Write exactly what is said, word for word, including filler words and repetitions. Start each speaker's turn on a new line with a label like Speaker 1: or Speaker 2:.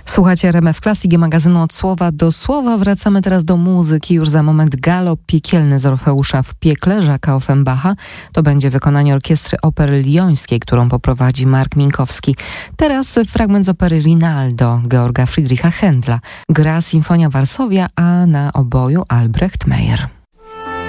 Speaker 1: Słuchacie R M F Classic, magazynu Od Słowa do Słowa. Wracamy teraz do muzyki. Już za moment galop piekielny z Orfeusza w piekle Jacques'a Offenbacha. To będzie wykonanie Orkiestry Opery Lyońskiej, którą poprowadzi Mark Minkowski. Teraz fragment z opery Rinaldo Georga Friedricha Händla. Gra Sinfonia Varsovia, a na oboju Albrecht Meyer.